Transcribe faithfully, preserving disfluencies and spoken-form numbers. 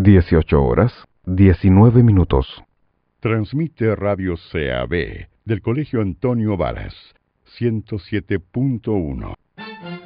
dieciocho horas, diecinueve minutos. Transmite Radio C A B del Colegio Antonio Varas, ciento siete punto uno.